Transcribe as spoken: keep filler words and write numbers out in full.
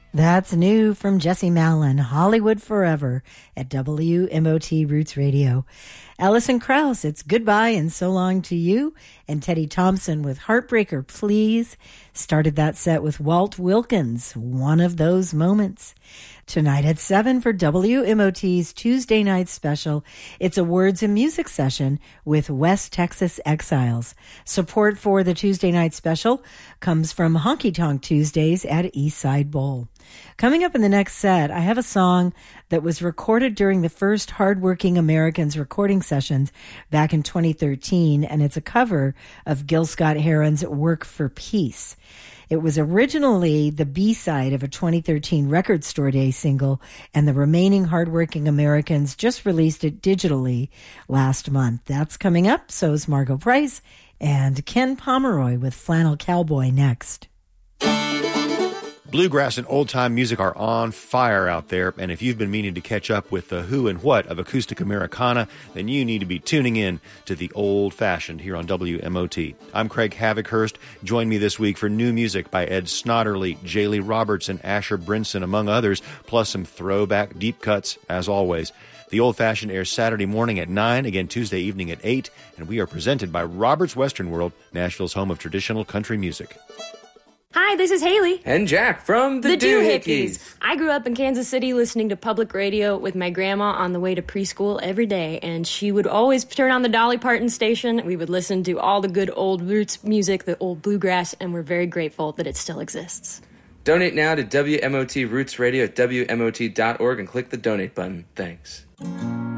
That's new from Jesse Malin, Hollywood Forever at W M O T Roots Radio. Alison Krauss, it's Goodbye and So Long to You. And Teddy Thompson with Heartbreaker, Please. Started that set with Walt Wilkins, One of Those Moments. Tonight at seven for W M O T's Tuesday night special, it's a words and music session with West Texas Exiles. Support for the Tuesday night special comes from Honky Tonk Tuesdays at Eastside Bowl. Coming up in the next set, I have a song that was recorded during the first Hardworking Americans recording sessions back in twenty thirteen, and it's a cover of Gil Scott-Heron's Work for Peace. It was originally the B-side of a twenty thirteen Record Store Day single, and the remaining Hardworking Americans just released it digitally last month. That's coming up. So is Margot Price and Ken Pomeroy with Flannel Cowboy next. Bluegrass and old-time music are on fire out there, and if you've been meaning to catch up with the who and what of acoustic Americana, then you need to be tuning in to The Old Fashioned here on W M O T. I'm Craig Havikhurst. Join me this week for new music by Ed Snodderly, Jaylee Roberts, and Asher Brinson, among others, plus some throwback deep cuts, as always. The Old Fashioned airs Saturday morning at nine, again Tuesday evening at eight, and we are presented by Roberts Western World, Nashville's home of traditional country music. Hi, this is Haley. And Jack from The, the Doohickeys. Doohickeys. I grew up in Kansas City listening to public radio with my grandma on the way to preschool every day, and she would always turn on the Dolly Parton station. We would listen to all the good old roots music, the old bluegrass, and we're very grateful that it still exists. Donate now to W M O T Roots Radio at W M O T dot org and click the donate button. Thanks.